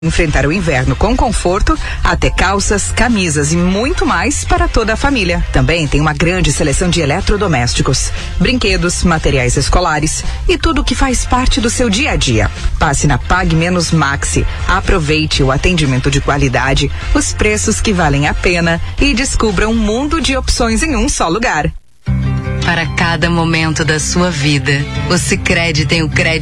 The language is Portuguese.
Enfrentar o inverno com conforto, até calças, camisas e muito mais para toda a família. Também tem uma grande seleção de eletrodomésticos, brinquedos, materiais escolares e tudo que faz parte do seu dia a dia. Passe na Pague Menos Maxi. Aproveite o atendimento de qualidade, os preços que valem a pena e descubra um mundo de opções em um só lugar. Para cada momento da sua vida, o Sicredi tem o crédito